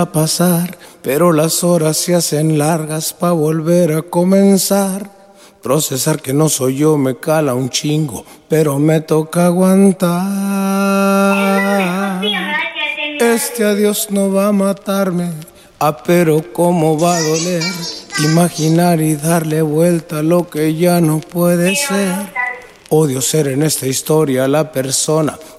a pasar, pero las horas se hacen largas pa' volver a comenzar. Procesar que no soy yo me cala un chingo, pero me toca aguantar. Este adiós no va a matarme, pero cómo va a doler. Imaginar y darle vuelta a lo que ya no puede ser. Odio ser en esta historia la persona